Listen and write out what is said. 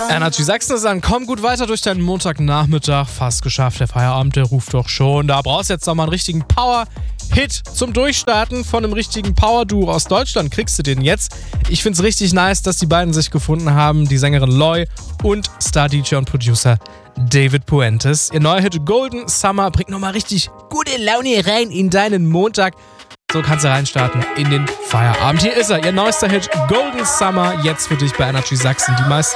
Energy Sachsen ist an, komm gut weiter durch deinen Montagnachmittag. Fast geschafft, der Feierabend, der ruft doch schon. Da brauchst du jetzt noch mal einen richtigen Power-Hit zum Durchstarten von einem richtigen Power-Duo aus Deutschland. Kriegst du den jetzt? Ich find's richtig nice, dass die beiden sich gefunden haben. Die Sängerin Loy und Star-DJ und Producer David Puentes. Ihr neuer Hit Golden Summer bringt nochmal richtig gute Laune rein in deinen Montag. So kannst du reinstarten in den Feierabend. Hier ist er, ihr neuester Hit Golden Summer, jetzt für dich bei Energy Sachsen. Die meisten